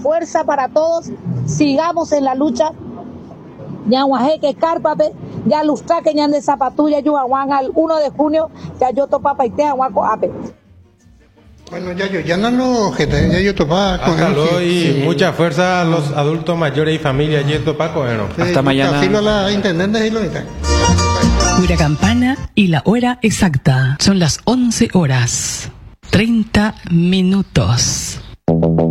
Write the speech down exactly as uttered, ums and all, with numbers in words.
fuerza para todos, sigamos en la lucha. Ñahuajeque, Cárpape, ya lustraque, ñan de Zapatulla, Yuahuan, al uno de junio, ya yo topapa y te aguaco ape. Bueno, ya yo, ya no lo ya yo topaba con hasta él, luego sí, y sí. Mucha fuerza a los adultos mayores y familias, y esto Paco, bueno. Sí, hasta mañana. Así lo la intendente y lo está. Pura campana y la hora exacta. Son las once horas, treinta minutos.